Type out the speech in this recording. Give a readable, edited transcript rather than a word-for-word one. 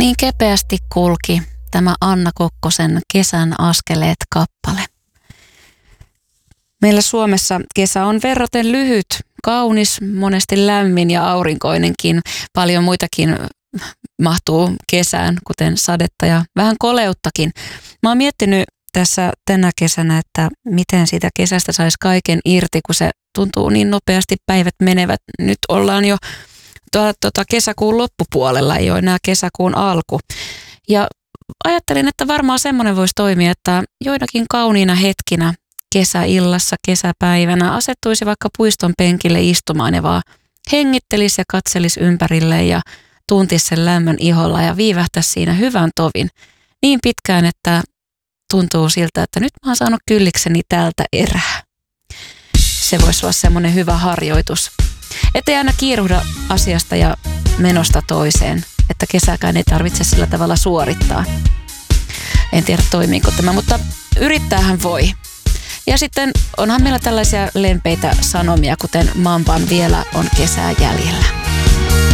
Niin kepeästi kulki tämä Anna Kokkosen Kesän askeleet -kappale. Meillä Suomessa kesä on verraten lyhyt, kaunis, monesti lämmin ja aurinkoinenkin. Paljon muitakin mahtuu kesään, kuten sadetta ja vähän koleuttakin. Mä oon miettinyt tässä tänä kesänä, että miten siitä kesästä saisi kaiken irti, kun se tuntuu niin nopeasti, päivät menevät. Nyt ollaan jo kesäkuun loppupuolella, ei ole enää kesäkuun alku. Ja ajattelin, että varmaan semmoinen voisi toimia, että joidakin kauniina hetkinä kesäillassa, kesäpäivänä asettuisi vaikka puiston penkille istumaan ja vaan hengittelisi ja katselisi ympärille ja tuntisi sen lämmön iholla ja viivähtäisi siinä hyvän tovin niin pitkään, että tuntuu siltä, että nyt mä oon saanut kyllikseni tältä erää. Se voisi olla semmoinen hyvä harjoitus. Ettei aina kiiruhda asiasta ja menosta toiseen, että kesäkään ei tarvitse sillä tavalla suorittaa. En tiedä toimiiko tämä, mutta yrittäähän voi. Ja sitten onhan meillä tällaisia lempeitä sanomia, kuten Mamban vielä on kesää jäljellä.